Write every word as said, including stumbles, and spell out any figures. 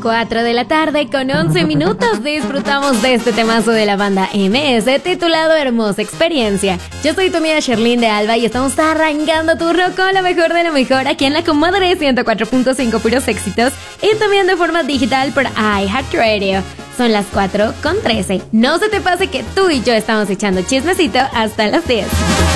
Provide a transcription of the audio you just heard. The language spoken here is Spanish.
cuatro de la tarde con once minutos disfrutamos de este temazo de la banda M S titulado Hermosa Experiencia. Yo soy tu amiga Sherlyn de Alba y estamos arrancando turno con lo mejor de lo mejor aquí en la Comadre ciento cuatro punto cinco, puros éxitos, y también de forma digital por iHeartRadio. Son las cuatro con trece. No se te pase que tú y yo estamos echando chismecito hasta las diez.